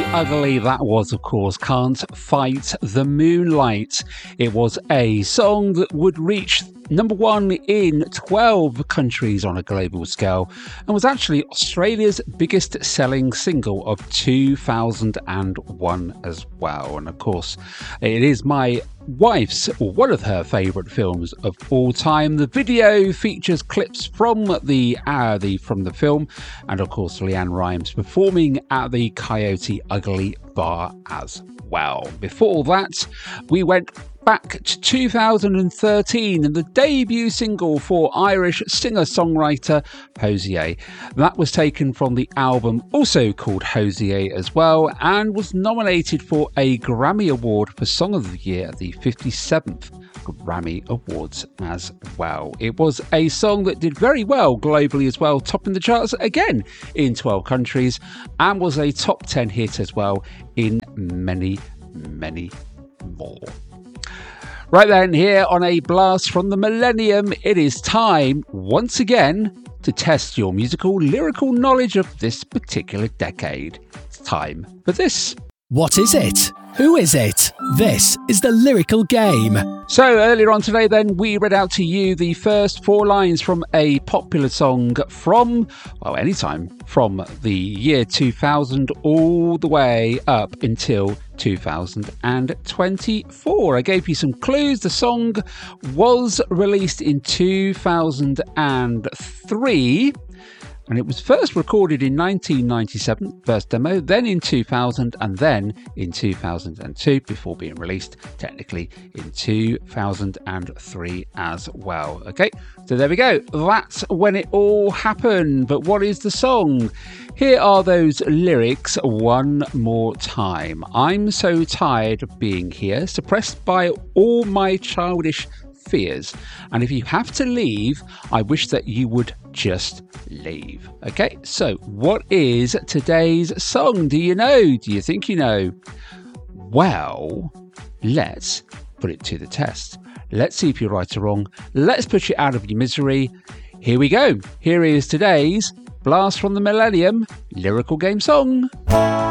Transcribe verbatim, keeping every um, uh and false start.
Ugly, that was, of course, Can't Fight the Moonlight. It was a song that would reach number one in twelve countries on a global scale and was actually Australia's biggest selling single of two thousand one as well. And of course, it is my wife's, or one of her favourite films of all time. The video features clips from the uh, the from the film, and of course Leanne Rimes performing at the Coyote Ugly bar as well. Before that, we went back to two thousand thirteen and the debut single for Irish singer-songwriter Hozier. That was taken from the album also called Hozier as well, and was nominated for a Grammy Award for Song of the Year at the fifty-seventh Grammy Awards as well. It was a song that did very well globally as well, topping the charts again in twelve countries, and was a top ten hit as well in many, many more. Right then, here on A Blast from the Millennium, it is time, once again, to test your musical, lyrical knowledge of this particular decade. It's time for this. What is it? Who is it? This is the Lyrical Game. So earlier on today then, we read out to you the first four lines from a popular song from, well, anytime from the year two thousand all the way up until two thousand twenty-four. I gave you some clues. The song was released in two thousand three. And it was first recorded in nineteen ninety-seven, first demo, then in two thousand, and then in two thousand two, before being released technically in two thousand three as well. Okay, so there we go. That's when it all happened. But what is the song? Here are those lyrics one more time. I'm so tired of being here, suppressed by all my childish fears, and if you have to leave, I wish that you would just leave. Okay, so what is today's song? Do you know? Do you think you know? Well, let's put it to the test. Let's see if you're right or wrong. Let's put you out of your misery. Here we go. Here is today's Blast from the Millennium Lyrical Game song.